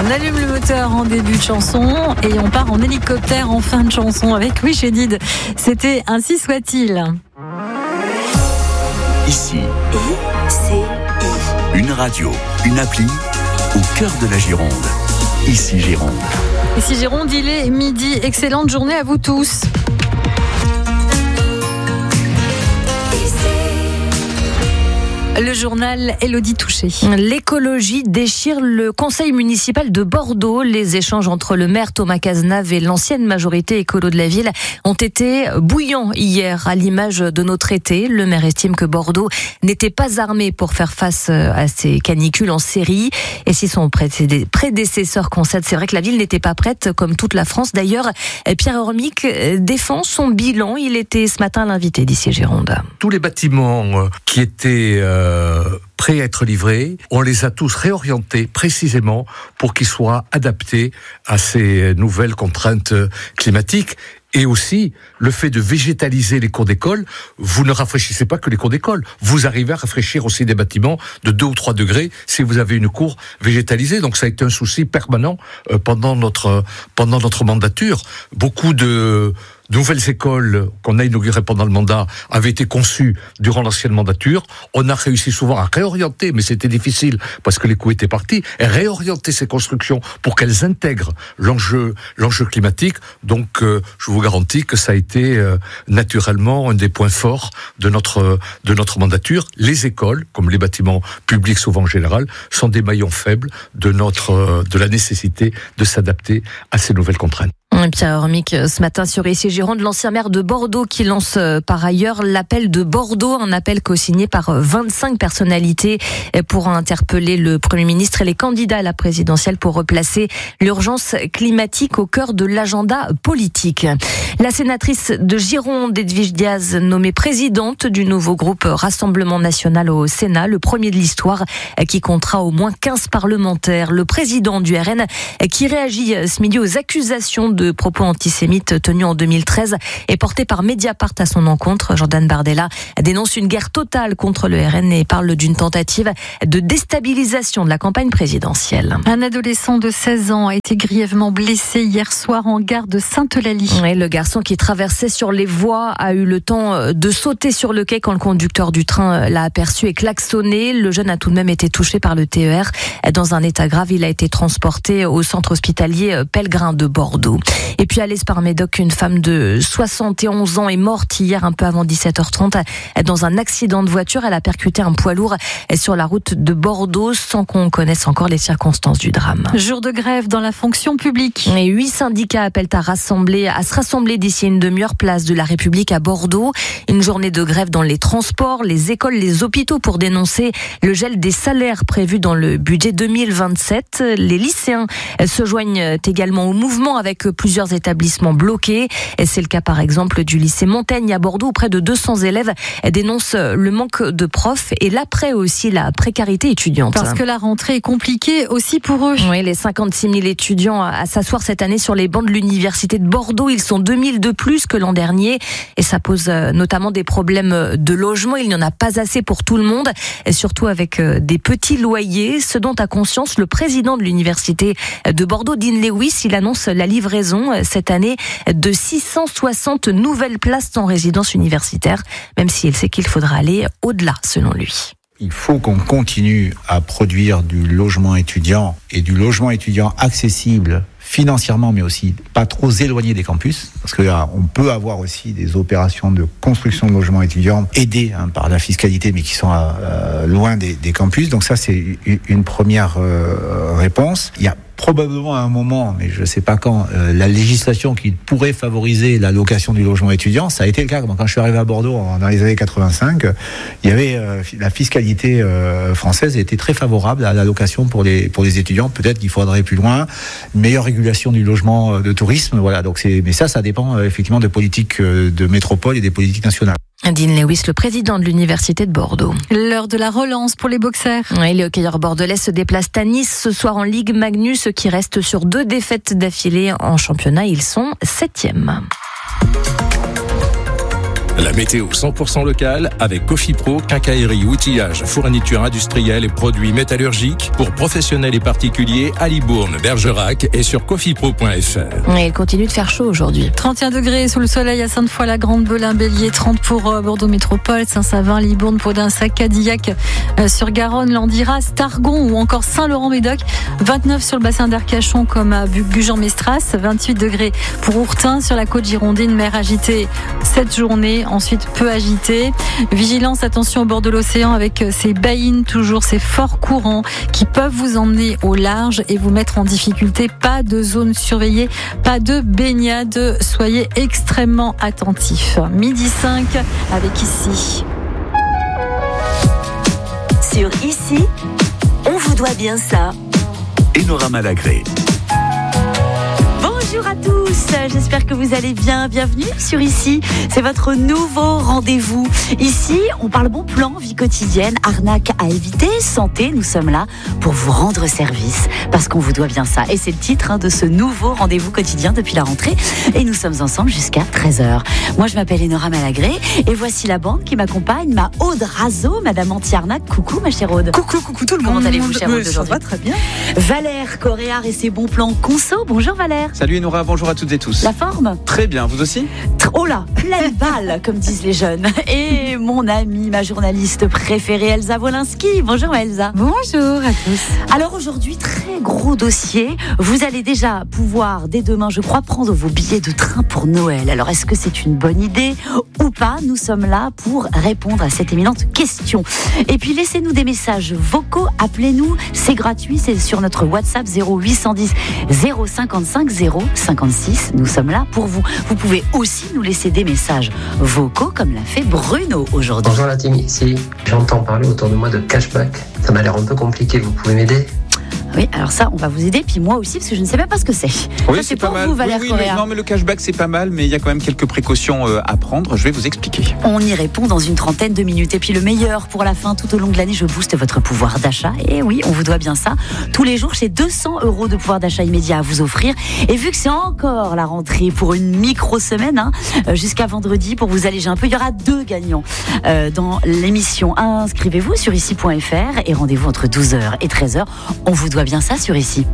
On allume le moteur en début de chanson et on part en hélicoptère en fin de chanson avec Louis Chédid. C'était Ainsi soit-il. Ici, une radio, une appli au cœur de la Gironde. Ici Gironde. Ici Gironde, il est midi. Excellente journée à vous tous. Le journal Élodie Touché. L'écologie déchire le conseil municipal de Bordeaux. Les échanges entre le maire Thomas Cazenave et l'ancienne majorité écolo de la ville ont été bouillants hier, à l'image de nos traités. Le maire estime que Bordeaux n'était pas armé pour faire face à ces canicules en série. Et si son prédécesseur concède, c'est vrai que la ville n'était pas prête, comme toute la France. D'ailleurs, Pierre Hormic défend son bilan. Il était ce matin l'invité d'Ici Gironde. Tous les bâtiments qui étaient prêts à être livrés, on les a tous réorientés précisément pour qu'ils soient adaptés à ces nouvelles contraintes climatiques. Et aussi, le fait de végétaliser les cours d'école, vous ne rafraîchissez pas que les cours d'école. Vous arrivez à rafraîchir aussi des bâtiments de 2 ou 3 degrés si vous avez une cour végétalisée. Donc ça a été un souci permanent pendant notre mandature. Beaucoup de nouvelles écoles qu'on a inaugurées pendant le mandat avaient été conçues durant l'ancienne mandature. On a réussi souvent à réorienter, mais c'était difficile parce que les coûts étaient partis, et réorienter ces constructions pour qu'elles intègrent l'enjeu climatique. Donc, je vous garantis que ça a été naturellement un des points forts de notre mandature. Les écoles, comme les bâtiments publics souvent en général, sont des maillons faibles de la nécessité de s'adapter à ces nouvelles contraintes. Pierre Hormic, ce matin sur Ici Gironde, l'ancien maire de Bordeaux qui lance par ailleurs l'appel de Bordeaux, un appel co-signé par 25 personnalités pour interpeller le Premier ministre et les candidats à la présidentielle pour replacer l'urgence climatique au cœur de l'agenda politique. La sénatrice de Gironde, Edwige Diaz, nommée présidente du nouveau groupe Rassemblement National au Sénat, le premier de l'histoire qui comptera au moins 15 parlementaires. Le président du RN qui réagit ce midi aux accusations de propos antisémites tenus en 2013 et portés par Mediapart à son encontre. Jordan Bardella dénonce une guerre totale contre le RN et parle d'une tentative de déstabilisation de la campagne présidentielle. Un adolescent de 16 ans a été grièvement blessé hier soir en gare de Sainte-Eulalie. Oui, le garçon qui traversait sur les voies a eu le temps de sauter sur le quai quand le conducteur du train l'a aperçu et klaxonné. Le jeune a tout de même été touché par le TER. Dans un état grave, il a été transporté au centre hospitalier Pellegrin de Bordeaux. Et puis à l'Esparmédoc, une femme de 71 ans est morte hier un peu avant 17h30 dans un accident de voiture. Elle a percuté un poids lourd sur la route de Bordeaux sans qu'on connaisse encore les circonstances du drame. Jour de grève dans la fonction publique. Et 8 syndicats appellent à se rassembler d'ici une demi-heure place de la République à Bordeaux. Une journée de grève dans les transports, les écoles, les hôpitaux pour dénoncer le gel des salaires prévu dans le budget 2027. Les lycéens se joignent également au mouvement avec plusieurs établissements bloqués. C'est le cas par exemple du lycée Montaigne à Bordeaux où près de 200 élèves dénoncent le manque de profs et l'après aussi la précarité étudiante. Parce que la rentrée est compliquée aussi pour eux. Oui, les 56 000 étudiants à s'asseoir cette année sur les bancs de l'université de Bordeaux, ils sont 2000 de plus que l'an dernier et ça pose notamment des problèmes de logement. Il n'y en a pas assez pour tout le monde, et surtout avec des petits loyers, ce dont a conscience le président de l'université de Bordeaux, Dean Lewis. Il annonce la livraison cette année de 660 nouvelles places en résidence universitaire, même s'il sait qu'il faudra aller au-delà selon lui. Il faut qu'on continue à produire du logement étudiant et du logement étudiant accessible financièrement, mais aussi pas trop éloigné des campus, parce que là, on peut avoir aussi des opérations de construction de logements étudiants aidées par la fiscalité, mais qui sont loin des campus. Donc ça, c'est une première réponse. Il y a probablement à un moment, mais je ne sais pas quand, la législation qui pourrait favoriser la location du logement étudiant. Ça a été le cas. Quand je suis arrivé à Bordeaux dans les années 85, il y avait la fiscalité française était très favorable à la location pour les étudiants. Peut-être qu'il faudrait plus loin, une meilleure régulation du logement de tourisme. Voilà. Donc mais ça dépend effectivement de politiques de métropole et des politiques nationales. Dean Lewis, le président de l'université de Bordeaux. L'heure de la relance pour les boxeurs. Oui, les hockeyeurs bordelais se déplacent à Nice ce soir en Ligue Magnus, qui reste sur 2 défaites d'affilée en championnat. Ils sont 7e. La météo 100% locale avec Cofipro, quincaillerie, outillage, fourniture industrielle et produits métallurgiques pour professionnels et particuliers à Libourne, Bergerac et sur cofipro.fr. Et il continue de faire chaud aujourd'hui. 31 degrés sous le soleil à Sainte-Foy, la Grande Belin, Bélier, 30 pour Bordeaux Métropole, Saint-Savin, Libourne, Podinsac, Cadillac sur Garonne, Landiras, Targon ou encore Saint-Laurent-Médoc, 29 sur le bassin d'Arcachon comme à Gujan-Mestras, 28 degrés pour Ourtin sur la côte girondine, mer agitée cette journée, ensuite peu agitée. Vigilance, attention au bord de l'océan avec ces baïnes, toujours ces forts courants qui peuvent vous emmener au large et vous mettre en difficulté. Pas de zone surveillée, pas de baignade, soyez extrêmement attentifs. 12h05 avec Ici. Sur Ici, on vous doit bien ça. Enora Malagré. Bonjour à tous, j'espère que vous allez bien. Bienvenue sur Ici, c'est votre nouveau rendez-vous. Ici, on parle bon plan, vie quotidienne, arnaque à éviter, santé. Nous sommes là pour vous rendre service parce qu'on vous doit bien ça. Et c'est le titre de ce nouveau rendez-vous quotidien depuis la rentrée. Et nous sommes ensemble jusqu'à 13h. Moi, je m'appelle Enora Malagré et voici la bande qui m'accompagne, ma Aude Razo, Madame Anti-Arnaque. Coucou ma chère Aude. Coucou tout le monde. Comment allez-vous, chère Aude, aujourd'hui ? Ça va très bien. Valère Coréard et ses bons plans conso. Bonjour Valère. Salut Enora, bonjour à toutes et tous. La forme ? Très bien, vous aussi ? Oh là, pleine balle, comme disent les jeunes. Et mon amie, ma journaliste préférée, Elsa Wolinski. Bonjour Elsa. Bonjour à tous. Alors aujourd'hui, très gros dossier. Vous allez déjà pouvoir, dès demain, je crois, prendre vos billets de train pour Noël. Alors est-ce que c'est une bonne idée ou pas ? Nous sommes là pour répondre à cette éminente question. Et puis laissez-nous des messages vocaux, appelez-nous, c'est gratuit, c'est sur notre WhatsApp 0810 055 056. Nous sommes là pour vous. Vous pouvez aussi nous laisser des messages vocaux comme l'a fait Bruno aujourd'hui. Bonjour la team, ici j'entends parler autour de moi de cashback. Ça m'a l'air un peu compliqué, vous pouvez m'aider ? Oui, alors ça, on va vous aider, puis moi aussi, parce que je ne sais même pas ce que c'est. Oui, ça, c'est pour vous, Valère Coréard. Non, mais le cashback, c'est pas mal, mais il y a quand même quelques précautions à prendre. Je vais vous expliquer. On y répond dans une trentaine de minutes. Et puis le meilleur pour la fin, tout au long de l'année, je booste votre pouvoir d'achat. Et oui, on vous doit bien ça. Tous les jours, j'ai 200 € de pouvoir d'achat immédiat à vous offrir. Et vu que c'est encore la rentrée pour une micro-semaine, jusqu'à vendredi, pour vous alléger un peu, il y aura 2 gagnants dans l'émission. Inscrivez-vous sur ici.fr et rendez-vous entre 12h et 13h. On vous doit bien ça sur Ici.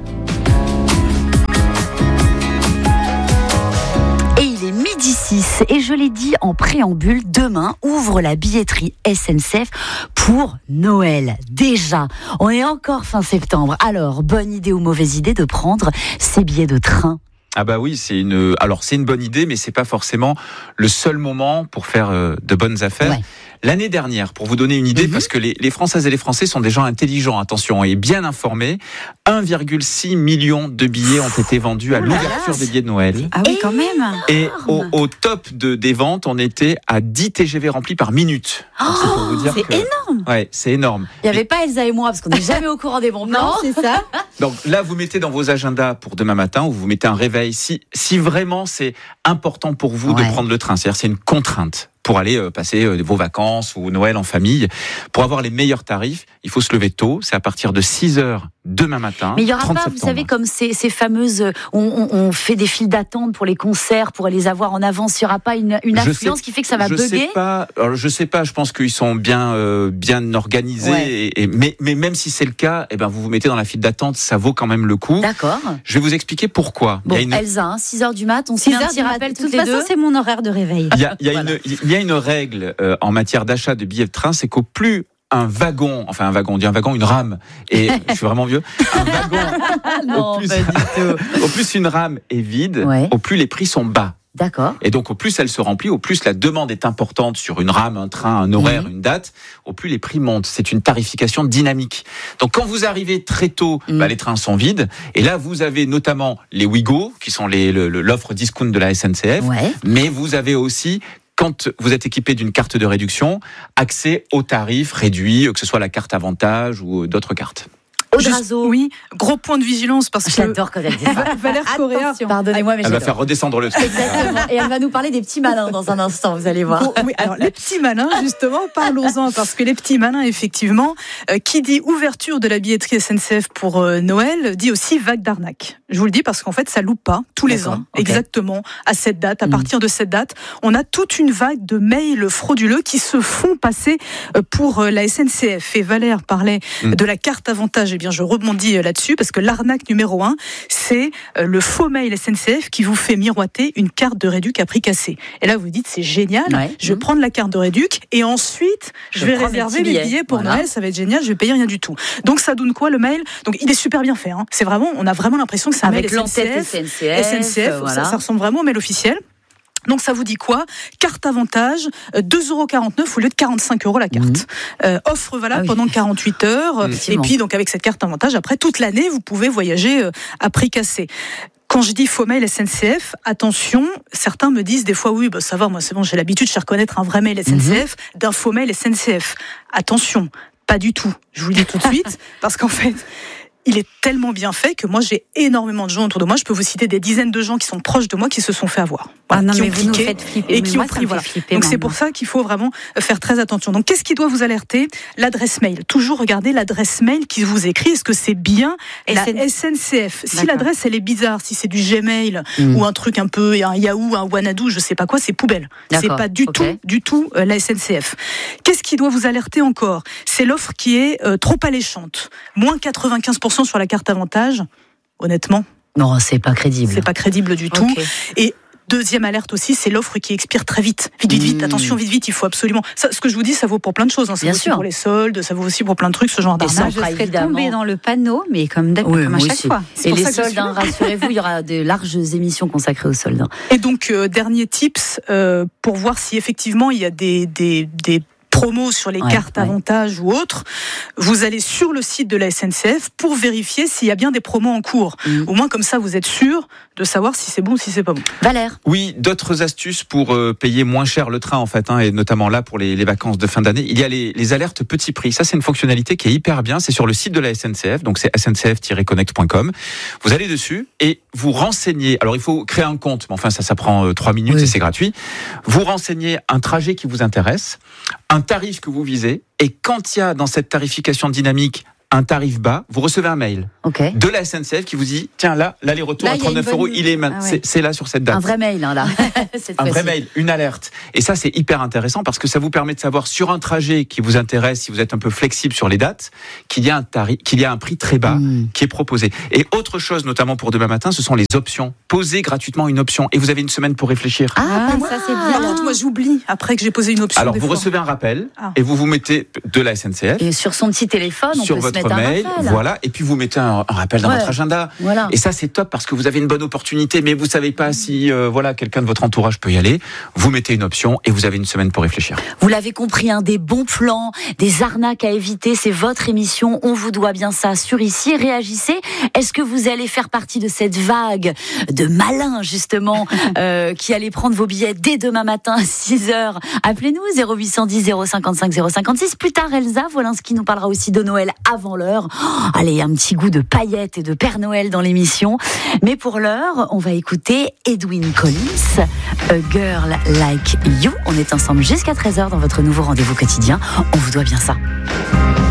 Et il est 12h06 et je l'ai dit en préambule, demain ouvre la billetterie SNCF pour Noël. Déjà, on est encore fin septembre. Alors, bonne idée ou mauvaise idée de prendre ces billets de train ? Ah bah oui, c'est une bonne idée, mais c'est pas forcément le seul moment pour faire de bonnes affaires. Ouais. L'année dernière, pour vous donner une idée, parce que les Françaises et les Français sont des gens intelligents, attention, et bien informés, 1,6 million de billets ont été vendus à l'ouverture des billets de Noël. Ah oui, quand même. Et au top des ventes, on était à 10 TGV remplis par minute. Donc, c'est pour vous dire c'est énorme. Ouais, c'est énorme. Il n'y avait pas Elsa et moi, parce qu'on n'est jamais au courant des bons plans. Non, c'est ça. Donc là, vous mettez dans vos agendas pour demain matin, ou vous mettez un réveil, si vraiment c'est important pour vous de prendre le train, c'est-à-dire c'est une contrainte pour aller passer vos vacances ou Noël en famille. Pour avoir les meilleurs tarifs, il faut se lever tôt. C'est à partir de 6h demain matin. Mais il n'y aura pas, septembre. vous savez, comme ces fameuses... On fait des files d'attente pour les concerts, pour les avoir en avance. Il n'y aura pas une affluence qui fait que ça va bugger. Je sais pas, je pense qu'ils sont bien organisés. Ouais. Mais même si c'est le cas, vous vous mettez dans la file d'attente, ça vaut quand même le coup. D'accord. Je vais vous expliquer pourquoi. Bon, Elsa, 6h du mat, on se fait un petit rappel toutes les deux. De toute façon, c'est mon horaire de réveil. Il y a une règle en matière d'achat de billets de train, c'est qu'au plus une rame, et je suis vraiment vieux, un wagon, au plus une rame est vide, au plus les prix sont bas. D'accord. Et donc, au plus elle se remplit, au plus la demande est importante sur une rame, un train, un horaire, une date, au plus les prix montent. C'est une tarification dynamique. Donc, quand vous arrivez très tôt, les trains sont vides. Et là, vous avez notamment les Ouigo, qui sont l'offre discount de la SNCF. Ouais. Mais vous avez aussi, quand vous êtes équipé d'une carte de réduction, accès aux tarifs réduits, que ce soit la carte Avantage ou d'autres cartes. Odrazo. Oui, gros point de vigilance parce que J'adore quand elle dit ça. Valère Correa. Attention. Pardonnez-moi, mais Elle va j'adore. faire redescendre le truc. Exactement. Et elle va nous parler des petits malins dans un instant, vous allez voir. Bon, oui, alors les petits malins, justement, parlons-en, parce que les petits malins, effectivement, qui dit ouverture de la billetterie SNCF pour Noël, dit aussi vague d'arnaque. Je vous le dis parce qu'en fait, ça loupe pas tous les D'accord, ans, ok. exactement à cette date. À partir de cette date, on a toute une vague de mails frauduleux qui se font passer pour la SNCF. Et Valère parlait de la carte avantage. Eh bien, je rebondis là-dessus parce que l'arnaque numéro 1, c'est le faux mail SNCF qui vous fait miroiter une carte de réduc à prix cassé. Et là, vous dites, c'est génial. Ouais. Je vais prendre la carte de réduc et ensuite, je vais prends mes réserver petits mes billets pour voilà. Noël. Ça va être génial. Je vais payer rien du tout. Donc, ça donne quoi le mail? Donc, il est super bien fait. Hein. C'est vraiment, on a vraiment l'impression que c'est un Avec mail l'entête SNCF, voilà. ça ressemble vraiment au mail officiel. Donc ça vous dit quoi? Carte avantage, 2,49 € au lieu de 45 € la carte. Offre valable pendant 48 heures. Et puis donc avec cette carte avantage, après toute l'année, vous pouvez voyager à prix cassé. Quand je dis faux mail SNCF, attention, certains me disent des fois oui, bah ça va, moi c'est bon, j'ai l'habitude, je sais reconnaître un vrai mail SNCF d'un faux mail SNCF. Attention, pas du tout. Je vous le dis tout de suite, parce qu'en fait, il est tellement bien fait que moi j'ai énormément de gens autour de moi. Je peux vous citer des dizaines de gens qui sont proches de moi qui se sont fait avoir. Voilà, non, qui mais ont vous nous cliqué faites flipper. et Mais qui moi, ont ça pris. me fait Voilà. flipper Donc c'est maintenant. pour ça qu'il faut vraiment faire très attention. Donc qu'est-ce qui doit vous alerter? L'adresse mail. Toujours regarder l'adresse mail qui vous écrit. Est-ce que c'est bien la SNCF? Si D'accord. l'adresse elle est bizarre, si c'est du Gmail ou un truc un peu, un Yahoo, un Wanadoo, je sais pas quoi, c'est poubelle. C'est D'accord. pas du tout la SNCF. Qu'est-ce qui doit vous alerter encore? C'est l'offre qui est trop alléchante. Moins 95% sur la carte avantage. Honnêtement, Non, c'est pas crédible. c'est pas crédible du tout. Et deuxième alerte aussi, c'est l'offre qui expire très vite. Vite, attention, vite, il faut absolument. Ça, ce que je vous dis, ça vaut pour plein de choses. Hein. Ça Bien vaut aussi sûr. pour les soldes, ça vaut aussi pour plein de trucs, ce genre Et ça, d'arnaque. Je serais évidemment. tombée dans le panneau, mais comme à moi chaque aussi. fois. Et pour les ça que je soldes, suis là. rassurez-vous, il y aura de larges émissions consacrées aux soldes. Et donc, dernier tips pour voir si effectivement il y a des promos sur les cartes avantages ou autres, vous allez sur le site de la SNCF pour vérifier s'il y a bien des promos en cours. Au moins comme ça, vous êtes sûr de savoir si c'est bon ou si c'est pas bon. Valère. Oui, d'autres astuces pour payer moins cher le train en fait, hein, et notamment là pour les vacances de fin d'année. Il y a les alertes petit prix. Ça, c'est une fonctionnalité qui est hyper bien. C'est sur le site de la SNCF, donc c'est sncf-connect.com. Vous allez dessus et vous renseignez. Alors, il faut créer un compte, mais enfin ça prend 3 minutes et c'est gratuit. Vous renseignez un trajet qui vous intéresse, un tarif que vous visez, et quand il y a dans cette tarification dynamique un tarif bas, vous recevez un mail de la SNCF qui vous dit tiens là l'aller-retour à 39 €, il est c'est là sur cette date. Un vrai mail là. Un vrai mail, une alerte. Et ça, c'est hyper intéressant parce que ça vous permet de savoir sur un trajet qui vous intéresse, si vous êtes un peu flexible sur les dates, qu'il y a un tarif, qu'il y a un prix très bas qui est proposé. Et autre chose, notamment pour demain matin, ce sont les options. Posez gratuitement une option et vous avez une semaine pour réfléchir. Ça c'est bien. Par contre, moi j'oublie après que j'ai posé une option. Alors des vous fois. recevez un rappel et vous mettez de la SNCF. Et sur son petit téléphone, on sur peut se votre mettre mail, un rappel. voilà, et puis vous mettez un rappel dans votre agenda. Voilà. Et ça, c'est top parce que vous avez une bonne opportunité, mais vous savez pas si quelqu'un de votre entourage peut y aller. Vous mettez une option et vous avez une semaine pour réfléchir. Vous l'avez compris, des bons plans, des arnaques à éviter. C'est votre émission. On vous doit bien ça sur Ici. Réagissez. Est-ce que vous allez faire partie de cette vague de malins, justement, qui allez prendre vos billets dès demain matin à 6h? Appelez-nous 0810 055 056. Plus tard, Elsa Wolinski nous parlera aussi de Noël avant l'heure. Allez, un petit goût de paillettes et de Père Noël dans l'émission. Mais pour l'heure, on va écouter Edwyn Collins, A Girl Like You. On est ensemble jusqu'à 13h dans votre nouveau rendez-vous quotidien. On vous doit bien ça.